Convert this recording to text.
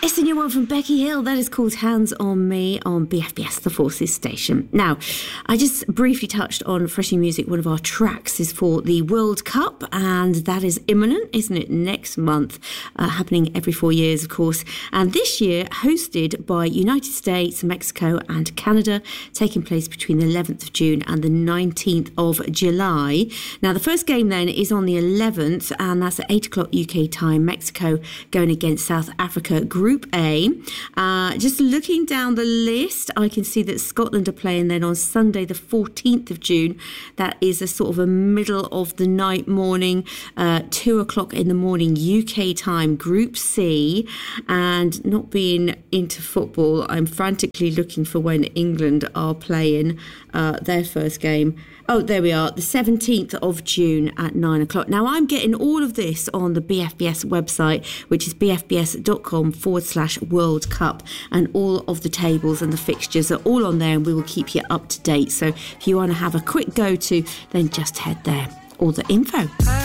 It's the new one from Becky Hill. That is called Hands on Me on BFBS, the Forces station. Now, I just briefly touched on Fresh New Music. One of our tracks is for the World Cup, and that is imminent, isn't it? Next month, happening every 4 years, of course. And this year, hosted by United States, Mexico and Canada, taking place between the 11th of June and the 19th of July. Now, the first game then is on the 11th, and that's at 8 o'clock UK time. Mexico going against South Africa, Group A. Just looking down the list, I can see that Scotland are playing then on Sunday the 14th of June. That is a sort of a middle of the night morning, 2 o'clock in the morning UK time, Group C. And not being into football, I'm frantically looking for when England are playing their first game. Oh, there we are, the 17th of June at 9 o'clock. Now, I'm getting all of this on the BFBS website, which is bfbs.com/World Cup. And all of the tables and the fixtures are all on there, and we will keep you up to date. So if you want to have a quick go-to, then just head there. All the info.